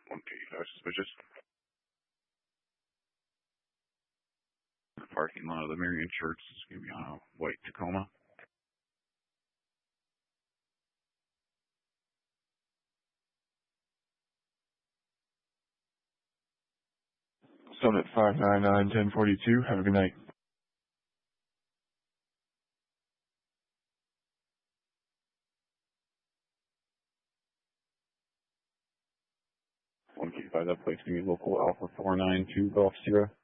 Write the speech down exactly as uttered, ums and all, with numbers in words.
Okay, five suspicious. The parking lot of the Marion Church is going to be on a white Tacoma. Summit five nine nine ten forty-two. Have a good night. one K five, that place going to be local Alpha four nine two Golf Sierra.